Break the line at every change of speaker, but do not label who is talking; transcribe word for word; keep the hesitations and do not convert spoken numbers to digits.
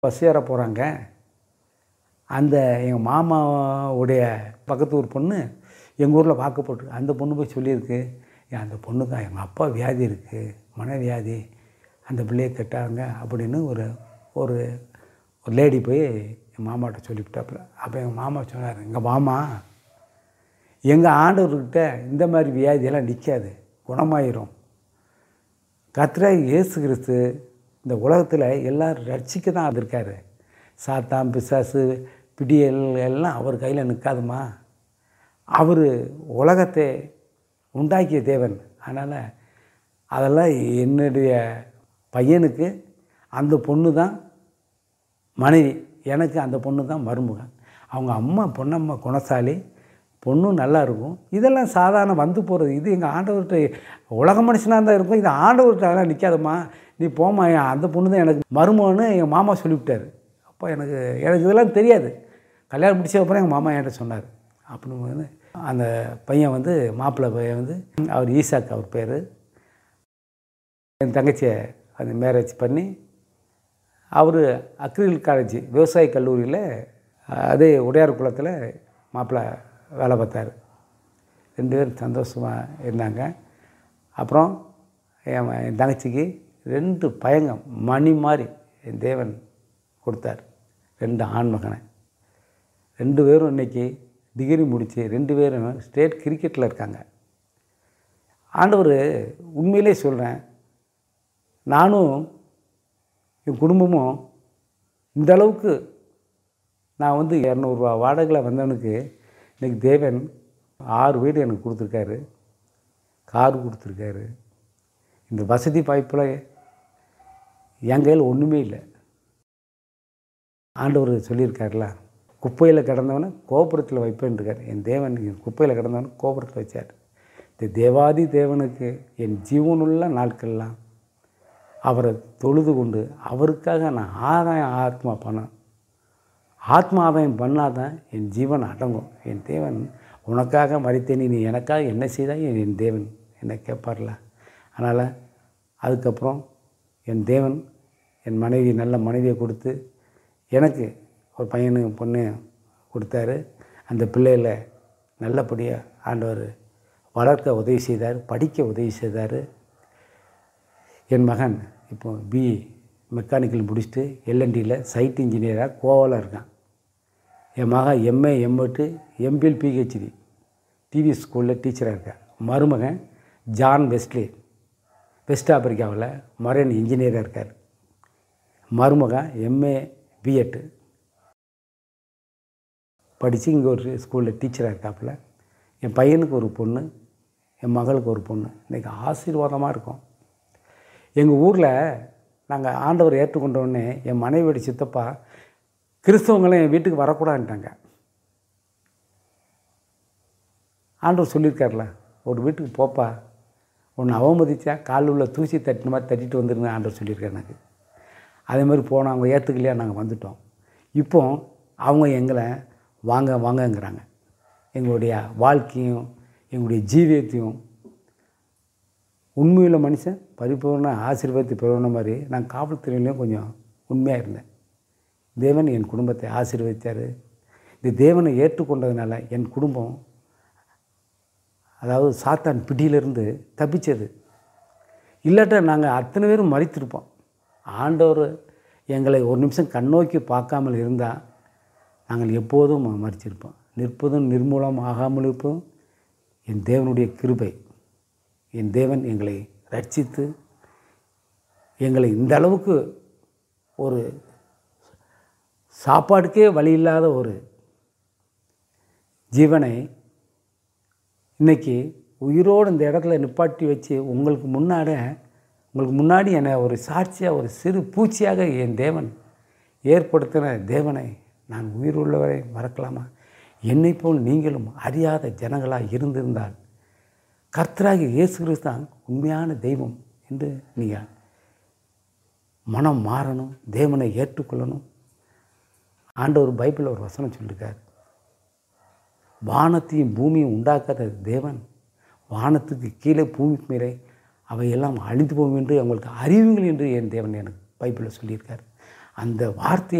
Bus ஏற போகிறாங்க. அந்த எங்கள் மாமாவுடைய பக்கத்து ஊர் பொண்ணு எங்கள் ஊரில் வாக்கப்பட்டு அந்த பொண்ணு போய் சொல்லியிருக்கு, அந்த பொண்ணுக்கு எங்கள் அப்பா வியாதி இருக்குது, மனவியாதி, அந்த பிள்ளையை கட்டாங்க அப்படின்னு ஒரு ஒரு ஒரு லேடி போய் என் மாமாட்ட சொல்லிவிட்டாப்புல. அப்போ எங்கள் மாமா சொன்னார், எங்கள் மாமா எங்கள் ஆண்டவர்கிட்ட இந்த மாதிரி வியாதியெல்லாம் நிற்காது, குணமாயிரும். கர்த்தராகிய இயேசு கிறிஸ்து இந்த உலகத்தில் எல்லோரும் ரட்சிக்க தான் இருக்கார். சாத்தான், பிசாசு, பிடியல் எல்லாம் அவர் கையில் நிற்காதுமா. அவர் உலகத்தை உண்டாக்கிய தேவன். அதனால் அதெல்லாம் என்னுடைய பையனுக்கு அந்த பொண்ணு தான் மனைவி, எனக்கு அந்த பொண்ணு தான் மருமகன். அவங்க அம்மா பொண்ணம்மா குணசாலி, பொண்ணும் நல்லா இருக்கும். இதெல்லாம் சாதாரண வந்து போகிறது. இது எங்கள் ஆண்டவர்கிட்ட உலக மனுஷனாக தான் இருக்கும். இது ஆண்டவர்கிட்ட அதெல்லாம் நிற்காதம்மா, நீ போமா, அந்த பொண்ணு தான் எனக்கு மருமகன்னு எங்கள் மாமா சொல்லிவிட்டார். அப்போ எனக்கு எனக்கு இதெல்லாம் தெரியாது. கல்யாணம் முடிச்ச அப்புறம் எங்கள் மாமா என்கிட்ட சொன்னார். அப்படின்னு அந்த பையன் வந்து மாப்பிள்ளை பையன் வந்து அவர் ஈசாக் அவர் பேர். என் தங்கச்சியை அந்த மேரேஜ் பண்ணி அவர் அக்ரில் காலேஜ் விவசாய கல்லூரியில் அதே உடையார் குளத்தில் மாப்பிள்ளை வேலை பார்த்தார். ரெண்டு பேரும் சந்தோஷமாக இருந்தாங்க. அப்புறம் என் என் தங்கச்சிக்கு ரெண்டு பையங்க மணி மாதிரி என் தேவன் கொடுத்தார், ரெண்டு ஆண்மகனை. ரெண்டு பேரும் இன்றைக்கி டிகிரி முடித்து ரெண்டு பேரும் ஸ்டேட் கிரிக்கெட்டில் இருக்காங்க. ஆண்டவர் உண்மையிலே சொல்கிறேன், நானும் என் குடும்பமும் இந்த அளவுக்கு நான் வந்து இரநூறுவா வாடகையில் வந்தவனுக்கு இன்றைக்கி தேவன் ஆறு வீடு எனக்கு கொடுத்துருக்காரு, கார் கொடுத்துருக்காரு. இந்த வசதி வாய்ப்பில் என் கையில் ஒன்றுமே இல்லை. ஆண்டவர் சொல்லியிருக்காருல, குப்பையில் கிடந்தவனை கோபுரத்தில் வைப்பேன்ருக்கார். என் தேவன் என் குப்பையில் கிடந்தவனை கோபுரத்தில் வச்சார். இந்த தேவாதி தேவனுக்கு என் ஜீவனுள்ள நாட்கள்லாம் அவரை தொழுது கொண்டு அவருக்காக நான் ஆதாயம் ஆத்மா பண்ணேன். ஆத்மா ஆதாயம் பண்ணால் தான் என் ஜீவன் அடங்கும். என் தேவன் உனக்காக மறித்தேன், நீ எனக்காக என்ன செய்தால் என் தேவன் என்னை கேட்பார்ல. அதனால் அதுக்கப்புறம் என் தேவன் என் மனைவி நல்ல மனைவியை கொடுத்து எனக்கு ஒரு பையனு பொண்ணு கொடுத்தாரு. அந்த பிள்ளைகளை நல்லபடியாக ஆண்டவர் வளர்க்க உதவி செய்தார், படிக்க உதவி செய்தார். என் மகன் இப்போ பிஇ மெக்கானிக்கல் முடிச்சுட்டு எல்என்டியில் சைட் இன்ஜினியராக கோவாவில் இருக்கான். என் மகன் MA M.Ed MPL PhD TV ஸ்கூலில் டீச்சராக இருக்கேன். மருமகன் ஜான் வெஸ்ட்லி வெஸ்ட் ஆப்பிரிக்காவில் மரைன் இன்ஜினியராக இருக்கார். மருமகன் எம்ஏ பிஎட்டு படித்து இங்கே ஒரு ஸ்கூலில் டீச்சராக இருக்காப்புல. என் பையனுக்கு ஒரு பொண்ணு, என் மகளுக்கு ஒரு பொண்ணு. இன்றைக்கி ஆசீர்வாதமாக இருக்கும். எங்கள் ஊரில் நாங்கள் ஆண்டவர் ஏற்றுக்கொண்டோடனே என் மனைவியோட சித்தப்பா கிறிஸ்தவங்களும் என் வீட்டுக்கு வரக்கூடாதுன்ட்டாங்க. ஆண்டவர் சொல்லியிருக்கார்ல, ஒரு வீட்டுக்கு போப்பா, ஒன்று அவமதித்தா காலில் உள்ள தூசி தட்டின மாதிரி தட்டிட்டு வந்துருங்க ஆண்டவர் சொல்லியிருக்காரு எனக்கு. அதே மாதிரி போனோம், அவங்க ஏற்றுக்கலையா, நாங்கள் வந்துவிட்டோம். இப்போ அவங்க எங்களை வாங்க வாங்கங்கிறாங்க. எங்களுடைய வாழ்க்கையும் எங்களுடைய ஜீவியத்தையும் உண்மையுள்ள மனுஷன் பரிபூர்ண ஆசீர்வாதத்தை பெறுவன மாதிரி நான் காவல்துறையிலையும் கொஞ்சம் உண்மையாக இருந்தேன். தேவன் என் குடும்பத்தை ஆசீர்வதித்தார். இந்த தேவனை ஏற்றுக்கொண்டதுனால என் குடும்பம் அதாவது சாத்தான் பிடியிலிருந்து தப்பிச்சது. இல்லாட்ட நாங்கள் அத்தனை பேரும் மறித்திருப்போம். ஆண்டவர் எங்களை ஒரு நிமிஷம் கண்ணோக்கி பார்க்காமல் இருந்தால் நாங்கள் எப்போதும் மறிச்சிருப்போம். நிற்பதும் நிர்மூலம் ஆகாமல் இருப்போம். என் தேவனுடைய கிருபை, என் தேவன் எங்களை ரட்சித்து எங்களை இந்த அளவுக்கு ஒரு சாப்பாட்டுக்கே வழி இல்லாத ஒரு ஜீவனை இன்றைக்கி உயிரோடு இந்த இடத்துல நிப்பாட்டி வச்சு உங்களுக்கு முன்னாடி உங்களுக்கு முன்னாடி என்னை ஒரு சாட்சியாக ஒரு சிறு பூச்சியாக என் தேவன் ஏற்படுத்தின தேவனை நான் உயிருள்ளவரை மறக்கலாமா? என்னை போல் நீங்களும் அறியாத ஜனங்களாக இருந்திருந்தால் கர்த்தராகிய இயேசு கிறிஸ்து தான் உண்மையான தெய்வம் என்று நீங்கள் மனம் மாறணும், தேவனை ஏற்றுக்கொள்ளணும். ஆண்டவர் பைபிளில் ஒரு வசனம் சொல்லியிருக்கார், வானத்தையும் பூமியும் உண்டாக்காத தேவன் வானத்துக்கு கீழே பூமிக்கு மேலே அவையெல்லாம் அழிந்து போகும் என்று அவங்களுக்கு அறிவுங்கள் என்று என் தேவன் எனக்கு பைபிளில் சொல்லியிருக்கார். அந்த வார்த்தை